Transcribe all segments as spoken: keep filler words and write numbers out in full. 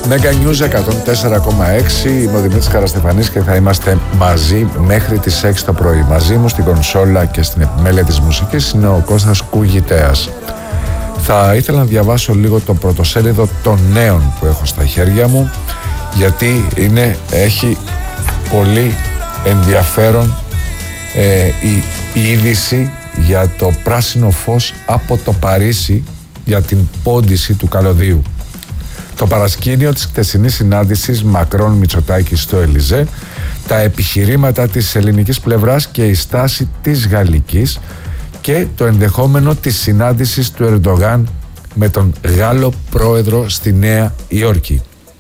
Mega News εκατόν τέσσερα κόμμα έξι, είμαι ο Δημήτρης Καραστεφανής και θα είμαστε μαζί μέχρι τις έξι το πρωί. Μαζί μου στην κονσόλα και στην επιμέλεια της μουσικής είναι ο Κώστας Κουγητέας. Θα ήθελα να διαβάσω λίγο το πρωτοσέλιδο των νέων που έχω στα χέρια μου, γιατί είναι, έχει πολύ ενδιαφέρον ε, η, η είδηση για το πράσινο φως από το Παρίσι για την πόντιση του καλωδίου. Το παρασκήνιο της χτεσινής συνάντησης Μακρόν-Μητσοτάκη στο Ελιζέ, τα επιχειρήματα της ελληνικής πλευράς και η στάση της γαλλικής και το ενδεχόμενο της συνάντησης του Ερντογάν με τον Γάλλο πρόεδρο στη Νέα Υόρκη.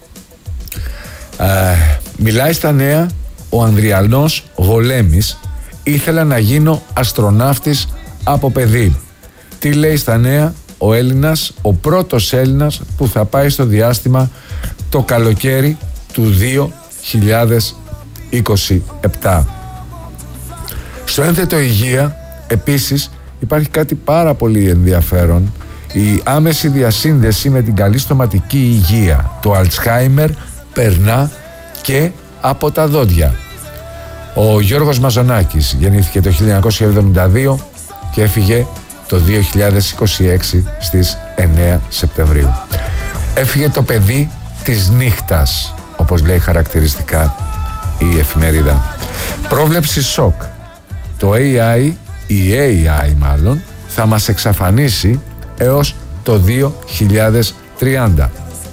Ε, μιλάει στα νέα ο Ανδριανός Γολέμης. Ήθελα να γίνω αστροναύτης από παιδί. Τι λέει στα νέα ο Έλληνας, ο πρώτος Έλληνας που θα πάει στο διάστημα το καλοκαίρι του δύο χιλιάδες είκοσι επτά. Στο ένθετο υγεία επίσης υπάρχει κάτι πάρα πολύ ενδιαφέρον, η άμεση διασύνδεση με την καλή στοματική υγεία. Το Αλτσχάιμερ περνά και από τα δόντια. Ο Γιώργος Μαζονάκης γεννήθηκε το χίλια εννιακόσια εβδομήντα δύο και έφυγε το δύο χιλιάδες είκοσι έξι στις εννέα Σεπτεμβρίου. Έφυγε το παιδί της νύχτας, όπως λέει χαρακτηριστικά η εφημερίδα. Πρόβλεψη σοκ. Το έι άι, η έι άι μάλλον, θα μας εξαφανίσει έως το δύο χιλιάδες τριάντα.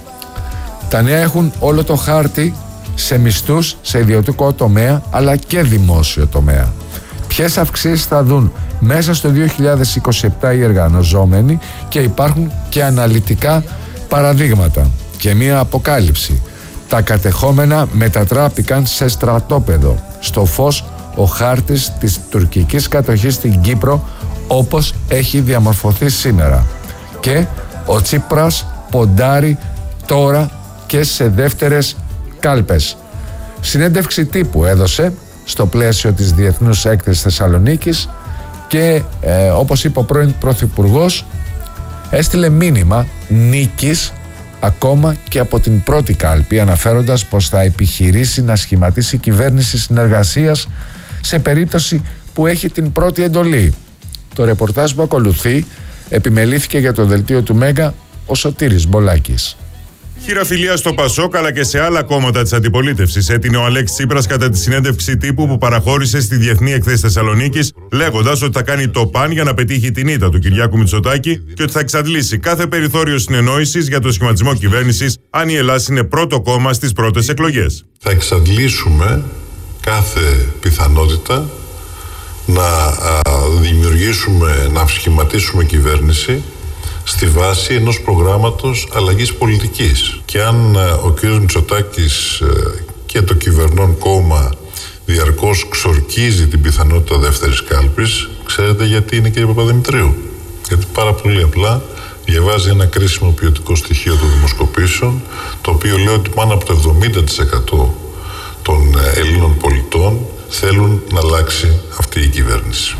Τα νέα έχουν όλο το χάρτη σε μισθούς, σε ιδιωτικό τομέα αλλά και δημόσιο τομέα. Ποιες αυξήσεις θα δουν μέσα στο δύο χιλιάδες είκοσι επτά οι εργαζόμενοι, και υπάρχουν και αναλυτικά παραδείγματα και μία αποκάλυψη. Τα κατεχόμενα μετατράπηκαν σε στρατόπεδο. Στο φως ο χάρτης της τουρκικής κατοχής στην Κύπρο όπως έχει διαμορφωθεί σήμερα. Και ο Τσίπρας ποντάρει τώρα και σε δεύτερες κάλπες. Συνέντευξη τύπου έδωσε στο πλαίσιο της Διεθνούς Έκθεσης Θεσσαλονίκης και ε, όπως είπε ο πρώην Πρωθυπουργός, έστειλε μήνυμα νίκης ακόμα και από την πρώτη κάλπη, αναφέροντας πως θα επιχειρήσει να σχηματίσει κυβέρνηση συνεργασίας σε περίπτωση που έχει την πρώτη εντολή. Το ρεπορτάζ που ακολουθεί επιμελήθηκε για το δελτίο του Μέγκα ο Σωτήρης Μπολάκης. Χειραφιλία στο Πασόκ αλλά και σε άλλα κόμματα της αντιπολίτευσης έτεινε ο Αλέξης Τσίπρας κατά τη συνέντευξη τύπου που παραχώρησε στη Διεθνή Εκθέση Θεσσαλονίκης, λέγοντας ότι θα κάνει το παν για να πετύχει την ήττα του Κυριάκου Μητσοτάκη και ότι θα εξαντλήσει κάθε περιθώριο συνεννόησης για το σχηματισμό κυβέρνησης αν η Ελλάδα είναι πρώτο κόμμα στις πρώτες εκλογές. Θα εξαντλήσουμε κάθε πιθανότητα να δημιουργήσουμε, να σχηματίσουμε κυβέρνηση στη βάση ενός προγράμματος αλλαγής πολιτικής. Και αν ο κ. Μητσοτάκης και το κυβερνών κόμμα διαρκώς ξορκίζει την πιθανότητα δεύτερης κάλπης, ξέρετε γιατί είναι, κ. Παπαδημητρίου? Γιατί πάρα πολύ απλά διαβάζει ένα κρίσιμο ποιοτικό στοιχείο των δημοσκοπήσεων, το οποίο λέει ότι πάνω από το εβδομήντα τοις εκατό των Ελλήνων πολιτών θέλουν να αλλάξει αυτή η κυβέρνηση.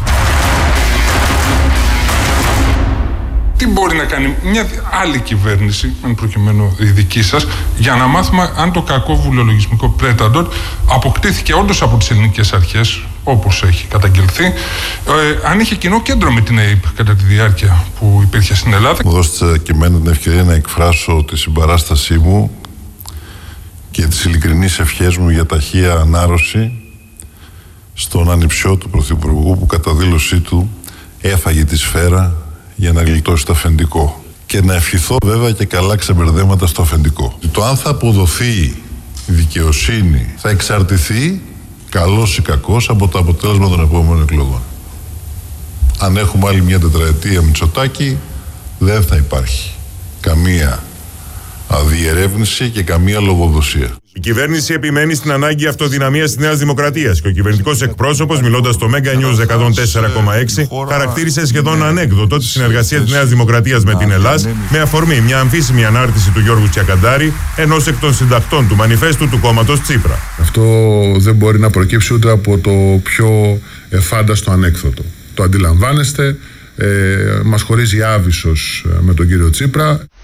Τι μπορεί να κάνει μια άλλη κυβέρνηση, αν προκειμένου η δική σας, για να μάθουμε αν το κακό βουλεολογισμικό πρέταντορ αποκτήθηκε όντως από τις ελληνικές αρχές, όπως έχει καταγγελθεί, ε, αν είχε κοινό κέντρο με την ΕΕΠ κατά τη διάρκεια που υπήρχε στην Ελλάδα. Μου δώσετε και εμένα την ευκαιρία να εκφράσω τη συμπαράστασή μου και τις ειλικρινείς ευχές μου για ταχεία ανάρρωση στον ανιψιό του Πρωθυπουργού που κατά δήλωσή του έφαγε τη σφαίρα για να γλιτώσει το αφεντικό. Και να ευχηθώ βέβαια και καλά ξεμπερδέματα στο αφεντικό. Το αν θα αποδοθεί η δικαιοσύνη θα εξαρτηθεί, καλός ή κακός, από το αποτέλεσμα των επόμενων εκλογών. Αν έχουμε άλλη μια τετραετία Μητσοτάκη, δεν θα υπάρχει καμία αδιερεύνηση και καμία λογοδοσία. Η κυβέρνηση επιμένει στην ανάγκη αυτοδυναμίας της Νέας Δημοκρατίας και ο κυβερνητικός εκπρόσωπος, μιλώντας στο Mega News εκατόν τέσσερα κόμμα έξι, χαρακτήρισε σχεδόν ανέκδοτο τη συνεργασία της Νέας Δημοκρατίας με την Ελλάδα, με αφορμή μια αμφίσιμη ανάρτηση του Γιώργου Τσιακαντάρη, ενός εκ των συντακτών του μανιφέστου του κόμματος Τσίπρα. Αυτό δεν μπορεί να προκύψει ούτε από το πιο εφάνταστο ανέκδοτο. Το αντιλαμβάνεστε, ε, μας χωρίζει άβυσσος με τον κύριο Τσίπρα. Ο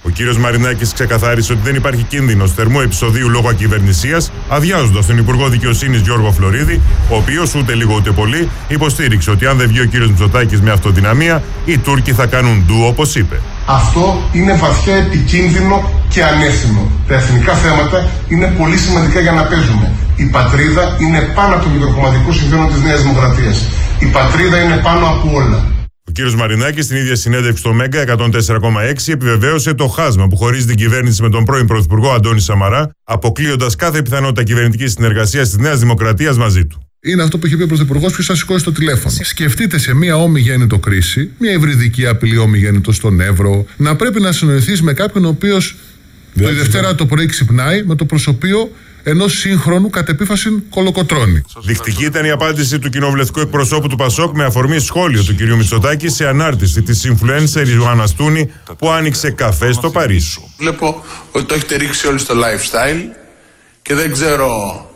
Ο κύριος Μαρινάκης ξεκαθάρισε ότι δεν υπάρχει κίνδυνος θερμού επεισοδίου λόγω ακυβερνησίας, αδειάζοντας τον Υπουργό Δικαιοσύνης Γιώργο Φλωρίδη, ο οποίος ούτε λίγο ούτε πολύ υποστήριξε ότι αν δεν βγει ο κύριος Μητσοτάκης με αυτοδυναμία, οι Τούρκοι θα κάνουν ντου, όπως είπε. Αυτό είναι βαθιά επικίνδυνο και ανεύθυνο. Τα εθνικά θέματα είναι πολύ σημαντικά για να παίζουμε. Η πατρίδα είναι πάνω από το μικροκομματικό συμφέρον της Νέας Δημοκρατίας. Η πατρίδα είναι πάνω από όλα. Ο κύριος Μαρινάκης στην ίδια συνέντευξη στο Μέγκα εκατόν τέσσερα κόμμα έξι επιβεβαίωσε το χάσμα που χωρίζει την κυβέρνηση με τον πρώην Πρωθυπουργό Αντώνη Σαμαρά, αποκλείοντας κάθε πιθανότητα κυβερνητικής συνεργασίας της Νέας Δημοκρατίας μαζί του. Είναι αυτό που είχε πει ο Πρωθυπουργός, ποιος θα σηκώσει το τηλέφωνο. Σκεφτείτε σε μία ομιγέννητο κρίση, μία υβριδική απειλή ομιγέννητο στον Εύρο, να πρέπει να συνοηθείς με κάποιον ο οποίος τη Δευτέρα το πρωί ξυπνάει με το προσωπείο ενός σύγχρονου κατ' επίφαση κολοκοτρώνη. Δεικτική ήταν η απάντηση του κοινοβουλευτικού εκπροσώπου του Πασόκ με αφορμή σχόλιο του κ. Μητσοτάκη σε ανάρτηση της influencer Ιωάννα Στούνη που άνοιξε καφέ στο Παρίσι. Βλέπω ότι το έχετε ρίξει όλοι στο lifestyle και δεν ξέρω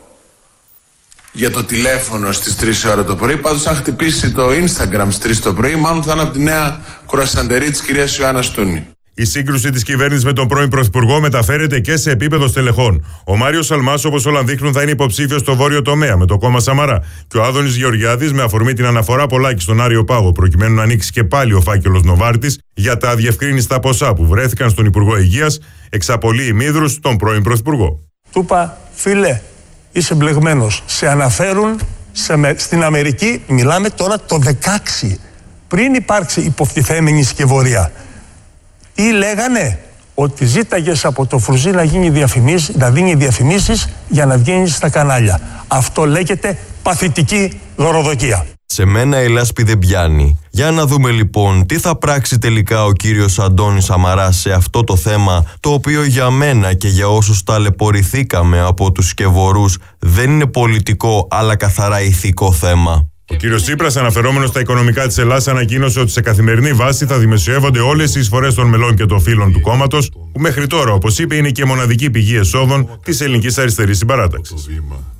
για το τηλέφωνο στις τρεις ώρα το πρωί. Πάντως αν χτυπήσει το Instagram στις τρεις το πρωί, μάλλον θα είναι από τη νέα κουρασαντερή της κυρίας Ιωάννα Στούνη. Η σύγκρουση της κυβέρνησης με τον πρώην Πρωθυπουργό μεταφέρεται και σε επίπεδο στελεχών. Ο Μάριος Σαλμάς, όπως όλα δείχνουν, θα είναι υποψήφιος στο βόρειο τομέα με το κόμμα Σαμαρά. Και ο Άδωνης Γεωργιάδης, με αφορμή την αναφορά Πολάκη στον Άριο Πάγο, προκειμένου να ανοίξει και πάλι ο φάκελος Νοβάρτης για τα αδιευκρίνιστα ποσά που βρέθηκαν στον Υπουργό Υγείας, εξαπολύει ημίδρους τον πρώην Πρωθυπουργό. Του είπα, φίλε, είσαι μπλεγμένος. Σε αναφέρουν σε, στην Αμερική, μιλάμε τώρα το δεκαέξι, πριν υπάρξει υποτιθέμενη σκευωρία. Τι λέγανε? Ότι ζήταγες από το Φρουζί να, γίνει διαφημίσεις, να δίνει διαφημίσεις για να βγαίνει στα κανάλια. Αυτό λέγεται παθητική δωροδοκία. Σε μένα η λάσπη δεν πιάνει. Για να δούμε λοιπόν τι θα πράξει τελικά ο κύριος Αντώνης Σαμαράς σε αυτό το θέμα, το οποίο για μένα και για όσους ταλαιπωρηθήκαμε από τους σκευωρούς δεν είναι πολιτικό αλλά καθαρά ηθικό θέμα. Ο κύριος Τσίπρας, αναφερόμενος στα οικονομικά της Ελλάδας, ανακοίνωσε ότι σε καθημερινή βάση θα δημοσιεύονται όλες οι εισφορές των μελών και των φίλων του κόμματος, που μέχρι τώρα, όπως είπε, είναι και μοναδική πηγή εσόδων της ελληνικής αριστερής συμπαράταξης.